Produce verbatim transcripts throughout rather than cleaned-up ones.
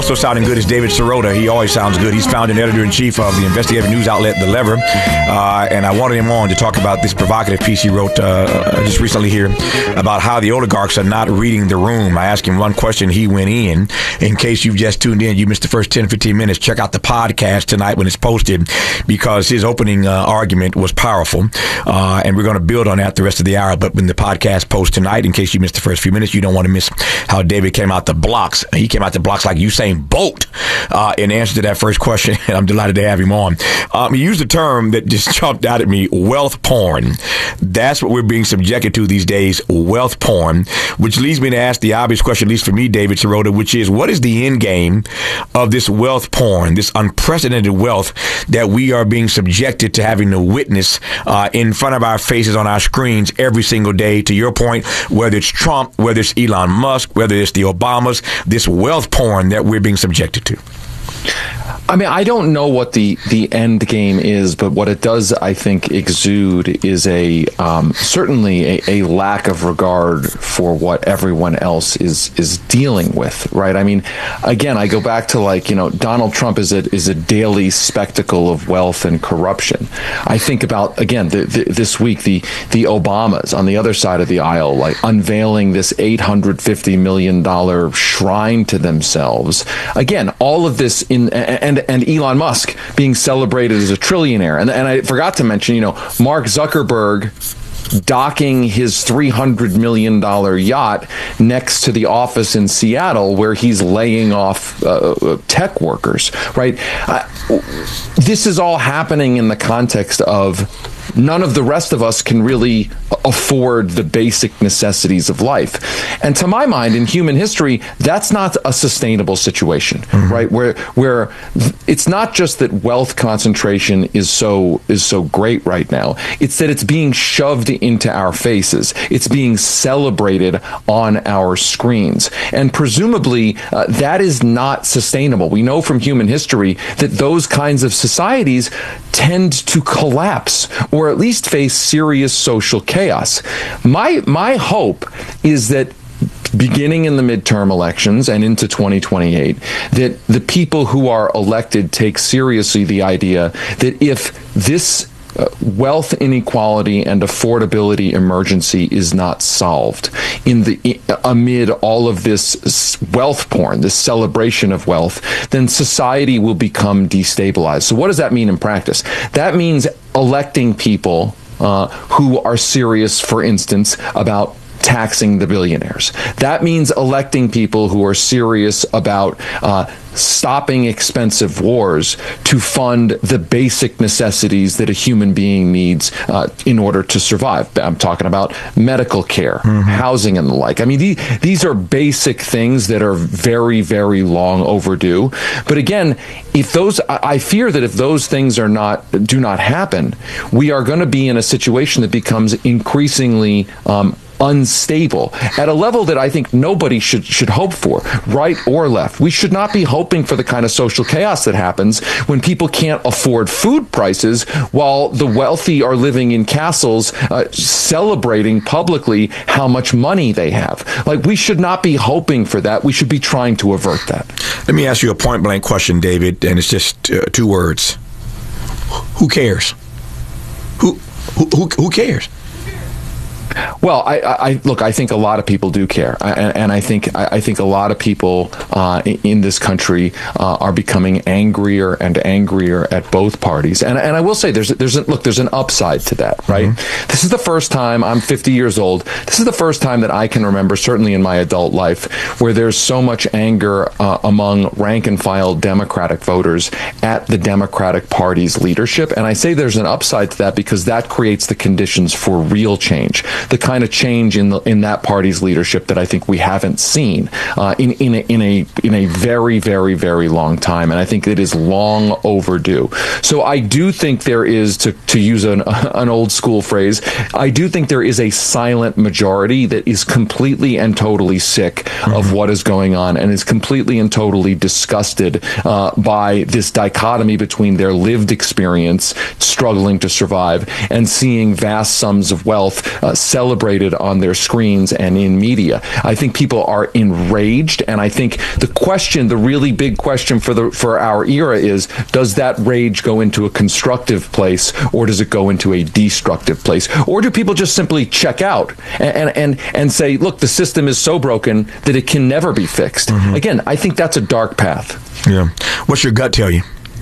also sounding good is David Sirota. He always sounds good. He's founder and editor-in-chief of the investigative news outlet The Lever. Uh, and I wanted him on to talk about this provocative piece he wrote uh, just recently here about how the oligarchs are not reading the room. I asked him one question. He went in. In case you've just tuned in, you missed the first ten, fifteen minutes, check out the podcast tonight when it's posted, because his opening uh, argument was powerful. Uh, and we're going to build on that the rest of the hour. But when the podcast posts tonight, in case you missed the first few minutes, you don't want to miss how David came out the blocks. He came out the blocks like Usain Bolt uh, in answer to that first question. And I'm delighted to have him on. Um, he used a term that just jumped out at me, wealth porn. That's what we're being subjected to these days, wealth porn, which leads me to ask the obvious question, at least for me, David Sirota, which is, what is the end game of this wealth porn, this unprecedented wealth that we are being subjected to having to witness uh, in front of our faces on our screens every single day? To your point, whether it's Trump, whether it's Elon Musk, whether it's the Obamas, this wealth porn that we're being subjected to. I mean, I don't know what the, the end game is, but what it does, I think, exude is a um, certainly a, a lack of regard for what everyone else is is dealing with, right? I mean, again, I go back to, like, you know, Donald Trump is a is a daily spectacle of wealth and corruption. I think about, again, the, the, this week the the Obamas on the other side of the aisle, like unveiling this eight hundred fifty million dollars shrine to themselves. Again, all of this in and and Elon Musk being celebrated as a trillionaire. And, and I forgot to mention, you know, Mark Zuckerberg docking his three hundred million dollars yacht next to the office in Seattle where he's laying off uh, tech workers, right? Uh, this is all happening in the context of none of the rest of us can really afford the basic necessities of life. And to my mind, in human history, that's not a sustainable situation, mm-hmm. right? Where where it's not just that wealth concentration is so is so great right now. It's that it's being shoved into our faces. It's being celebrated on our screens. And presumably, uh, that is not sustainable. We know from human history that those kinds of societies tend to collapse, or at least face serious social chaos. My my hope is that beginning in the midterm elections and into twenty twenty-eight, that the people who are elected take seriously the idea that if this Uh, wealth inequality and affordability emergency is not solved in the amid all of this wealth porn, this celebration of wealth, then society will become destabilized. So what does that mean in practice? That means electing people uh, who are serious, for instance, about taxing the billionaires. That means electing people who are serious about uh, stopping expensive wars to fund the basic necessities that a human being needs uh, in order to survive. I'm talking about medical care, mm-hmm. housing, and the like. I mean, the, these are basic things that are very, very long overdue. But again, if those, I fear that if those things are not, do not happen, we are going to be in a situation that becomes increasingly um, unstable at a level that I think nobody should should hope for, right or left. We should not be hoping for the kind of social chaos that happens when people can't afford food prices while the wealthy are living in castles uh, celebrating publicly how much money they have. Like, we should not be hoping for that. We should be trying to avert that. Let me ask you a point blank question, David, and it's just uh, two words. Who cares? Who who who cares? Well, I, I look. I think a lot of people do care, I, and, and I think I, I think a lot of people uh, in, in this country uh, are becoming angrier and angrier at both parties. And and I will say, there's there's a, look, there's an upside to that, right? Mm-hmm. This is the first time. I'm fifty years old. This is the first time that I can remember, certainly in my adult life, where there's so much anger uh, among rank and file Democratic voters at the Democratic Party's leadership. And I say there's an upside to that because that creates the conditions for real change. The kind of change in the in that party's leadership that I think we haven't seen uh, in in a, in a in a very very very long time, and I think it is long overdue. So I do think there is, to to use an an old school phrase, I do think there is a silent majority that is completely and totally sick mm-hmm. of what is going on, and is completely and totally disgusted uh, by this dichotomy between their lived experience struggling to survive and seeing vast sums of wealth Uh, celebrated on their screens and in media. I think people are enraged, and I think the question, the really big question for the for our era is, does that rage go into a constructive place, or does it go into a destructive place? Or do people just simply check out and and, and say, look, the system is so broken that it can never be fixed? Mm-hmm. Again, I think that's a dark path. Yeah. What's your gut tell you?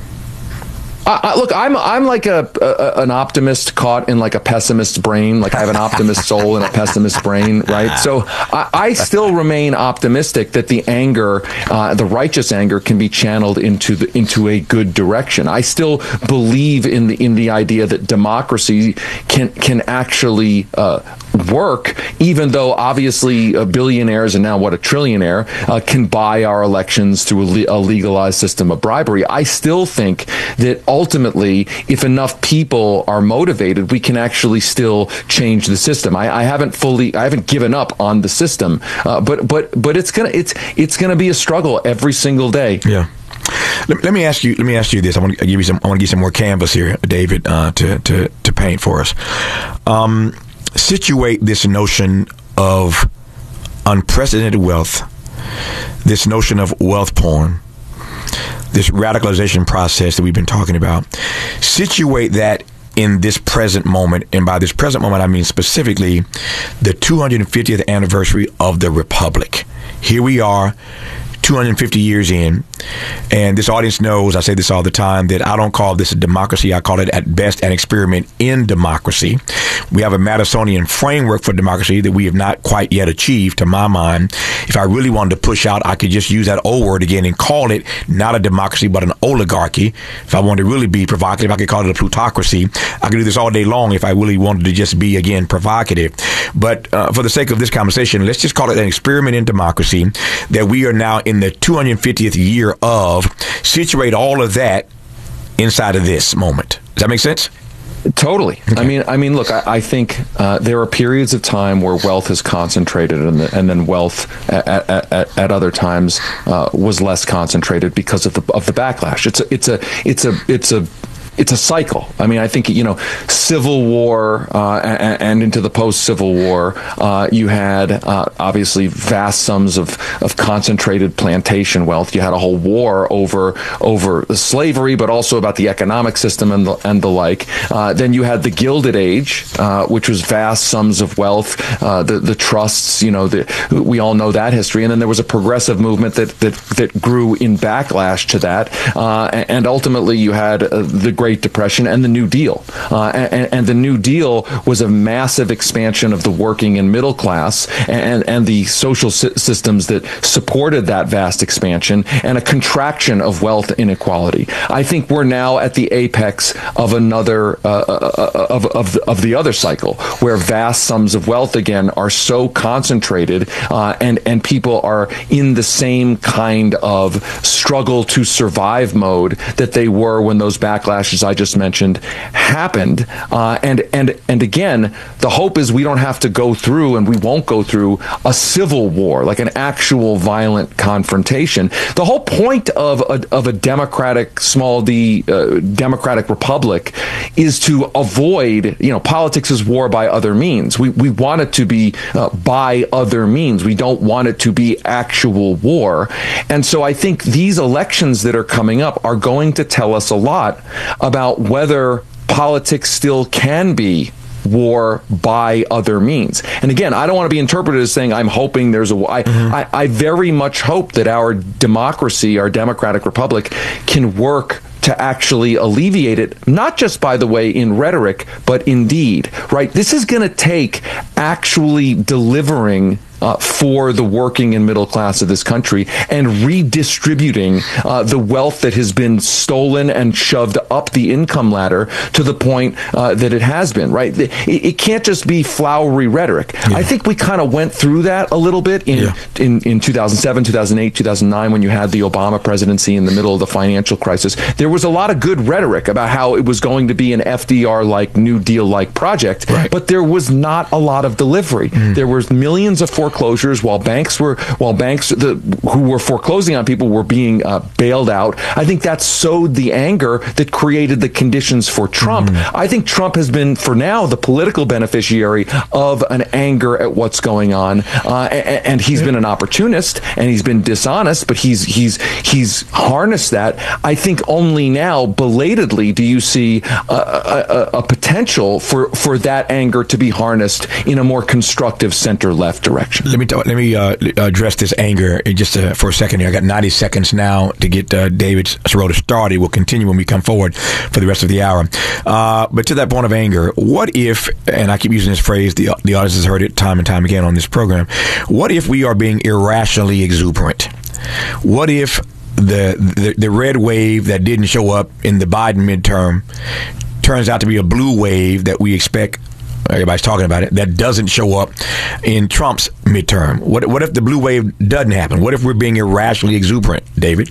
Uh, uh, look, I'm I'm like a, a an optimist caught in like a pessimist's brain. Like I have an optimist soul and a pessimist brain, right? So I, I still remain optimistic that the anger, uh, the righteous anger, can be channeled into the into a good direction. I still believe in the in the idea that democracy can can actually uh, work, even though obviously uh, billionaires and now what a trillionaire uh, can buy our elections through a, le- a legalized system of bribery. I still think that ultimately, if enough people are motivated, we can actually still change the system. I, I haven't fully, I haven't given up on the system, uh, but but but it's gonna it's it's gonna be a struggle every single day. Yeah. Let, let me ask you. Let me ask you this. I want to give you some. I want to give you some more canvas here, David, uh, to to to paint for us. Um, situate this notion of unprecedented wealth, this notion of wealth porn, this radicalization process that we've been talking about. Situate that in this present moment, and by this present moment, I mean specifically the two hundred fiftieth anniversary of the Republic. Here we are, two hundred fifty years in, and this audience knows, I say this all the time, that I don't call this a democracy. I call it at best an experiment in democracy. We have a Madisonian framework for democracy that we have not quite yet achieved, to my mind. If I really wanted to push out, I could just use that old word again and call it not a democracy, but an oligarchy. If I wanted to really be provocative, I could call it a plutocracy. I could do this all day long if I really wanted to just be, again, provocative. But uh, for the sake of this conversation, let's just call it an experiment in democracy that we are now in the two hundred fiftieth year of. Situate all of that inside of this moment. Does that make sense? Totally. Okay. I mean, I mean, look, I, I think uh, there are periods of time where wealth is concentrated, and, the, and then wealth at, at, at, at other times uh, was less concentrated because of the of the backlash. It's a, it's a, it's a, it's a. It's a cycle. I mean, I think, you know, Civil War uh, and, and into the post-Civil War, uh, you had uh, obviously vast sums of, of concentrated plantation wealth. You had a whole war over over slavery, but also about the economic system and the, and the like. Uh, then you had the Gilded Age, uh, which was vast sums of wealth, uh, the the trusts. You know, the, we all know that history. And then there was a progressive movement that that that grew in backlash to that, uh, and ultimately you had uh, the Great Great Depression and the New Deal. Uh, and, and the New Deal was a massive expansion of the working and middle class and, and the social sy- systems that supported that vast expansion, and a contraction of wealth inequality. I think we're now at the apex of another, uh, of, of, the, of the other cycle, where vast sums of wealth again are so concentrated uh, and, and people are in the same kind of struggle to survive mode that they were when those backlashes I just mentioned happened, uh, and and and again, the hope is we don't have to go through, and we won't go through, a civil war, like an actual violent confrontation. The whole point of a, of a democratic, small d, uh, democratic republic is to avoid, you know, politics is war by other means. We we want it to be uh, by other means. We don't want it to be actual war, and so I think these elections that are coming up are going to tell us a lot about whether politics still can be war by other means. And again, I don't want to be interpreted as saying I'm hoping there's a I, mm-hmm. I, I very much hope that our democracy, our democratic republic, can work to actually alleviate it, not just, by the way, in rhetoric, but in deed, right? This is going to take actually delivering Uh, for the working and middle class of this country and redistributing uh, the wealth that has been stolen and shoved up the income ladder to the point uh, that it has been, right? It, it can't just be flowery rhetoric. Yeah. I think we kind of went through that a little bit in, yeah. in, in two thousand seven, two thousand eight, two thousand nine, when you had the Obama presidency in the middle of the financial crisis. There was a lot of good rhetoric about how it was going to be an F D R-like, New Deal-like project, right. But there was not a lot of delivery. Mm. There was millions of foreclosures, while banks were while banks the, who were foreclosing on people were being uh, bailed out. I think that sowed the anger that created the conditions for Trump. Mm-hmm. I think Trump has been, for now, the political beneficiary of an anger at what's going on, uh, and, and he's been an opportunist and he's been dishonest, but he's he's he's harnessed that. I think only now, belatedly, do you see a, a, a potential for for that anger to be harnessed in a more constructive center-left direction. Let me talk, let me uh, address this anger just uh, for a second here. I got ninety seconds now to get uh, David Sirota started. We'll continue when we come forward for the rest of the hour. Uh, but to that point of anger, what if, and I keep using this phrase, the, the audience has heard it time and time again on this program, what if we are being irrationally exuberant? What if the, the, the red wave that didn't show up in the Biden midterm turns out to be a blue wave that we expect, everybody's talking about it, that doesn't show up in Trump's midterm? What, what if the blue wave doesn't happen? What if we're being irrationally exuberant, David?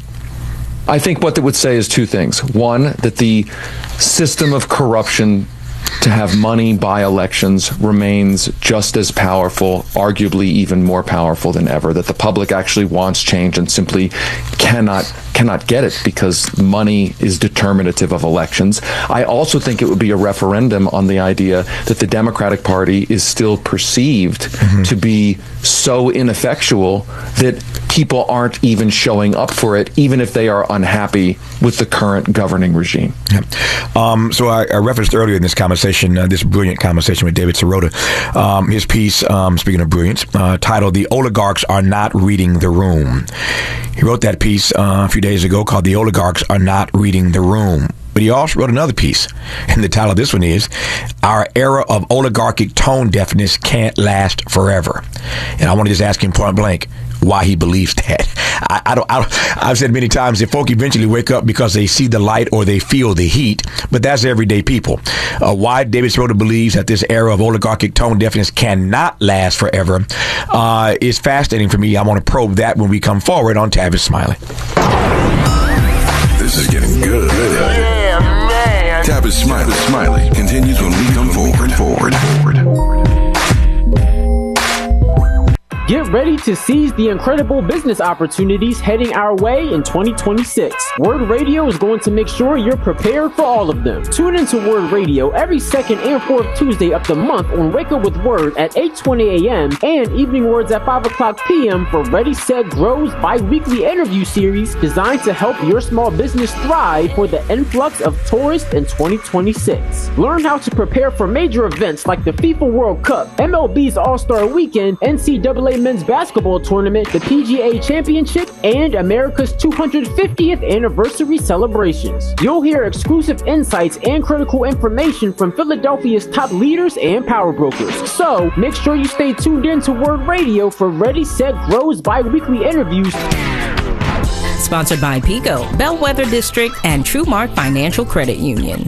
I think what they would say is two things. One, that the system of corruption to have money buy elections remains just as powerful, arguably even more powerful than ever, that the public actually wants change and simply cannot cannot get it because money is determinative of elections. I also think it would be a referendum on the idea that the Democratic Party is still perceived mm-hmm. to be so ineffectual that people aren't even showing up for it, even if they are unhappy with the current governing regime. Yeah. Um, so I, I referenced earlier in this conversation, uh, this brilliant conversation with David Sirota, um, his piece, um, speaking of brilliance, uh, titled "The Oligarchs Are Not Reading the Room." He wrote that piece uh, a few days ago called "The Oligarchs Are Not Reading the Room." But he also wrote another piece, and the title of this one is "Our Era of Oligarchic Tone Deafness Can't Last Forever." And I want to just ask him point blank why he believes that. I, I don't. I don't I've said many times that folk eventually wake up because they see the light or they feel the heat, but that's everyday people. Uh, why David Sirota believes that this era of oligarchic tone deafness cannot last forever uh, is fascinating for me. I want to probe that when we come forward on Tavis Smiley. This is getting good. Yeah, man. Tavis Smiley, Smiley continues when we come forward. Forward. Forward. Get ready to seize the incredible business opportunities heading our way in twenty twenty-six. Word Radio is going to make sure you're prepared for all of them. Tune into Word Radio every second and fourth Tuesday of the month on Wake Up with Word at eight twenty a.m. and Evening Words at five o'clock p.m. for Ready, Set, Grow's bi-weekly interview series designed to help your small business thrive for the influx of tourists in twenty twenty-six. Learn how to prepare for major events like the FIFA World Cup, M L B's All-Star Weekend, N C double A Men's Basketball Tournament, the P G A Championship, and America's two hundred fiftieth anniversary celebrations. You'll hear exclusive insights and critical information from Philadelphia's top leaders and power brokers. So make sure you stay tuned in to Word Radio for Ready, Set, Grow's bi-weekly interviews. Sponsored by Pico, Bellwether District, and TrueMark Financial Credit Union.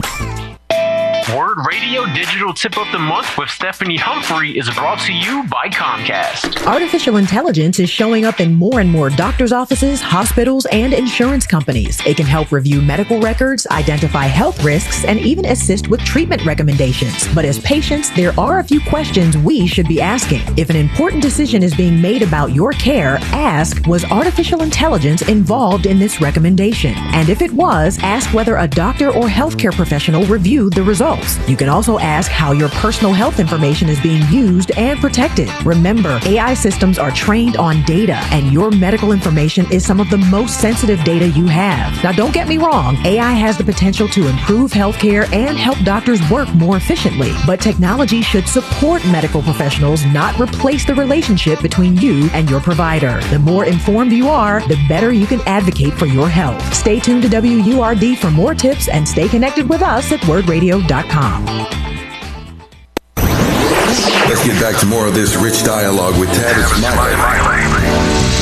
Word Radio Digital Tip of the Month with Stephanie Humphrey is brought to you by Comcast. Artificial intelligence is showing up in more and more doctors' offices, hospitals, and insurance companies. It can help review medical records, identify health risks, and even assist with treatment recommendations. But as patients, there are a few questions we should be asking. If an important decision is being made about your care, ask, was artificial intelligence involved in this recommendation? And if it was, ask whether a doctor or healthcare professional reviewed the results. You can also ask how your personal health information is being used and protected. Remember, A I systems are trained on data, and your medical information is some of the most sensitive data you have. Now, don't get me wrong, A I has the potential to improve healthcare and help doctors work more efficiently. But technology should support medical professionals, not replace the relationship between you and your provider. The more informed you are, the better you can advocate for your health. Stay tuned to W U R D for more tips and stay connected with us at word radio dot com. Let's get back to more of this rich dialogue with Tavis Smiley.